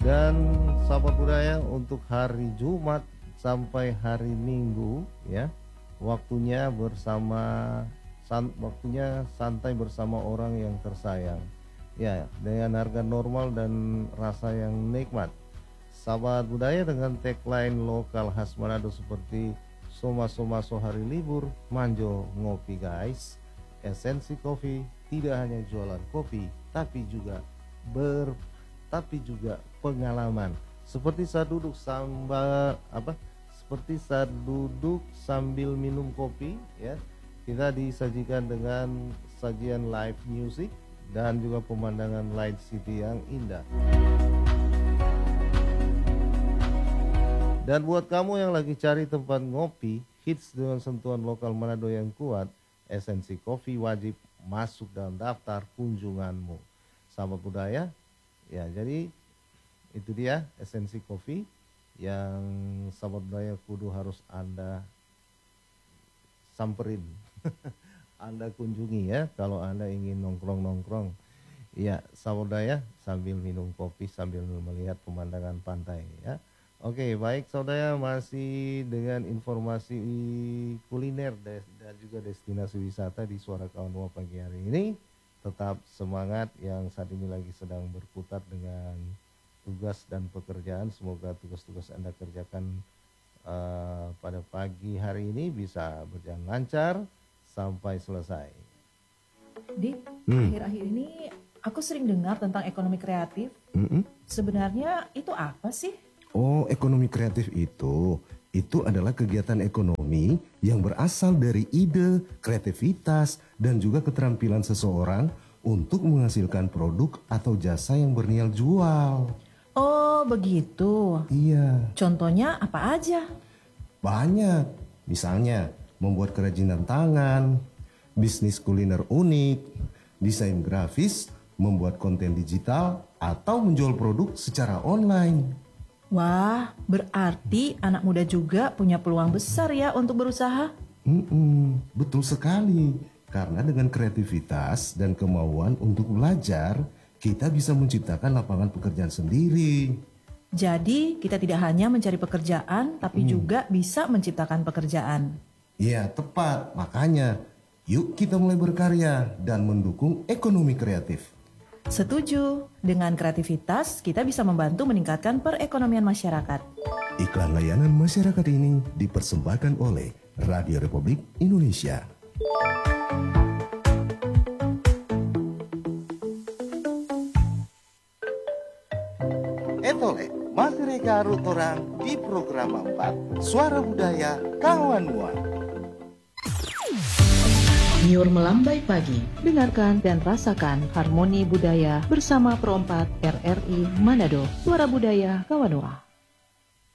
Dan sahabat budaya, untuk hari Jumat sampai hari Minggu ya, waktunya waktunya santai bersama orang yang tersayang. Ya, dengan harga normal dan rasa yang nikmat. Sahabat budaya, dengan tagline lokal khas Manado seperti Soma-Soma hari libur, Manjo ngopi guys. Esensi Kopi tidak hanya jualan kopi, tapi juga pengalaman. Seperti saat duduk sambil minum kopi ya. Kita disajikan dengan sajian live music dan juga pemandangan Light City yang indah. Dan buat kamu yang lagi cari tempat ngopi hits dengan sentuhan lokal Manado yang kuat, Esensi Kopi wajib masuk dalam daftar kunjunganmu. Sahabat budaya, ya jadi itu dia Esensi Kopi yang sahabat budaya kudu harus Anda samperin. Anda kunjungi ya kalau Anda ingin nongkrong-nongkrong. Ya, sahabat budaya, sambil minum kopi sambil melihat pemandangan pantai ya. Oke, baik saudara, masih dengan informasi kuliner dan juga destinasi wisata di Suara Kawan Mua pagi hari ini. Tetap semangat yang saat ini lagi sedang berkutat dengan tugas dan pekerjaan. Semoga tugas-tugas Anda kerjakan pada pagi hari ini bisa berjalan lancar sampai selesai. Dit, akhir-akhir ini aku sering dengar tentang ekonomi kreatif. Sebenarnya itu apa sih? Oh, ekonomi kreatif itu adalah kegiatan ekonomi yang berasal dari ide, kreativitas, dan juga keterampilan seseorang untuk menghasilkan produk atau jasa yang bernilai jual. Oh, begitu. Iya. Contohnya apa aja? Banyak. Misalnya, membuat kerajinan tangan, bisnis kuliner unik, desain grafis, membuat konten digital, atau menjual produk secara online. Wah, berarti anak muda juga punya peluang besar ya untuk berusaha. Betul sekali. Karena dengan kreativitas dan kemauan untuk belajar, kita bisa menciptakan lapangan pekerjaan sendiri. Jadi, kita tidak hanya mencari pekerjaan, tapi juga bisa menciptakan pekerjaan. Ya, tepat. Makanya, yuk kita mulai berkarya dan mendukung ekonomi kreatif. Setuju, dengan kreativitas kita bisa membantu meningkatkan perekonomian masyarakat. Iklan layanan masyarakat ini dipersembahkan oleh Radio Republik Indonesia. Etole, masih reka orang di program 4 Suara Budaya Kawan Mua. Nyur melambai pagi, dengarkan dan rasakan harmoni budaya bersama Pro 4 RRI Manado, Suara Budaya Kawanua.